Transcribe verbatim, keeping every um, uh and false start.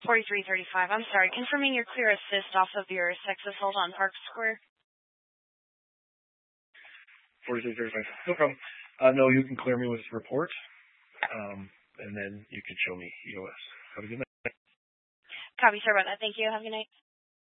forty-three thirty-five. I'm sorry. Confirming your clear assist off of your sex assault on Park Square. forty-three thirty-five. No problem. Uh, no, you can clear me with report, um, and then you can show me E O S. Have a good night. Copy, sorry about that. Thank you. Have a good night.